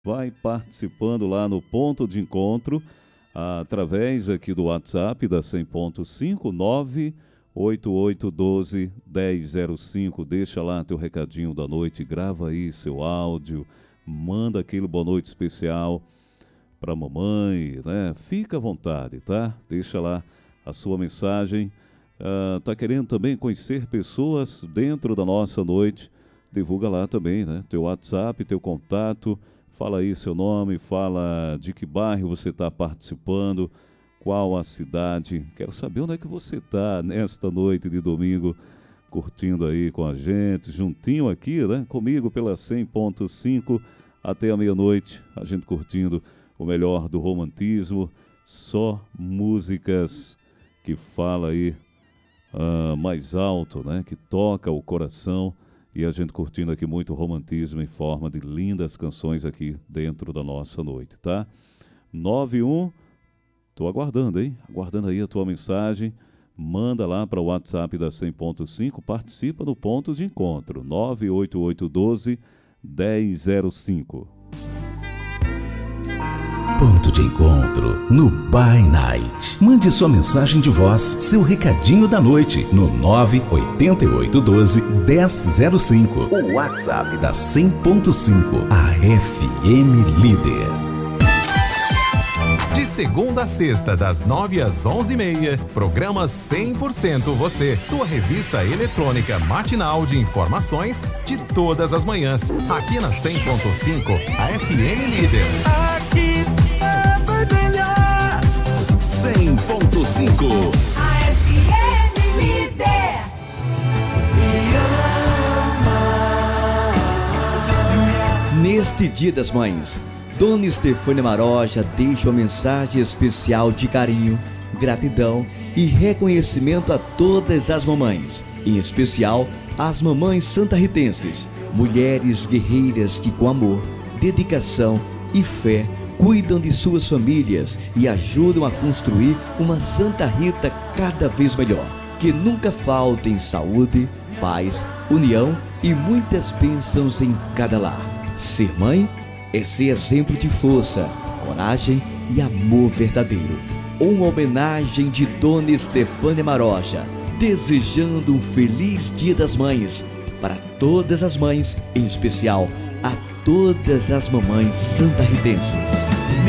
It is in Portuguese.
vai participando lá no ponto de encontro, através aqui do WhatsApp da 100.5, 98812-1005. Deixa lá teu recadinho da noite, grava aí seu áudio, manda aquele boa noite especial para mamãe, né? Fica à vontade, tá? Deixa lá a sua mensagem. Tá querendo também conhecer pessoas dentro da nossa noite? Divulga lá também, né? Teu WhatsApp, teu contato. Fala aí seu nome, fala de que bairro você está participando, qual a cidade. Quero saber onde é que você está nesta noite de domingo, curtindo aí com a gente, juntinho aqui, né? Comigo pela 100.5 até a meia-noite, a gente curtindo o melhor do romantismo, só músicas que fala aí mais alto, né? Que toca o coração. E a gente curtindo aqui muito romantismo em forma de lindas canções aqui dentro da nossa noite, tá? 91, tô aguardando, hein? Aguardando aí a tua mensagem. Manda lá para o WhatsApp da 100.5, participa no ponto de encontro, 98812-1005. Ponto de encontro no By Night. Mande sua mensagem de voz, seu recadinho da noite no 98812-1005. O WhatsApp da 100.5, a FM Líder. De segunda a sexta, das 9 às 11h30, programa 100% Você, sua revista eletrônica matinal de informações de todas as manhãs, aqui na 100.5, a FM Líder. Aqui é melhor. 100.5, A FM Líder. Neste Dia das Mães, Dona Estefânia Maroja deixa uma mensagem especial de carinho, gratidão e reconhecimento a todas as mamães, em especial às mamães santarritenses, mulheres guerreiras que com amor, dedicação e fé cuidam de suas famílias e ajudam a construir uma Santa Rita cada vez melhor. Que nunca faltem saúde, paz, união e muitas bênçãos em cada lar. Ser mãe é ser exemplo de força, coragem e amor verdadeiro. Uma homenagem de Dona Estefânia Maroja, desejando um feliz Dia das Mães para todas as mães, em especial a todas as mamães santarritenses.